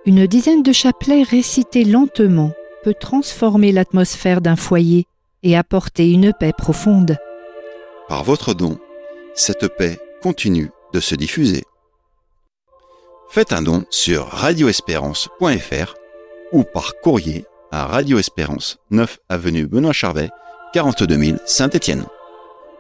Une dizaine de chapelets récités lentement peut transformer l'atmosphère d'un foyer et apporter une paix profonde. Par votre don, cette paix continue de se diffuser. Faites un don sur radioespérance.fr ou par courrier à Radio Espérance, 9 avenue Benoît Charvet, 42 000 Saint-Étienne.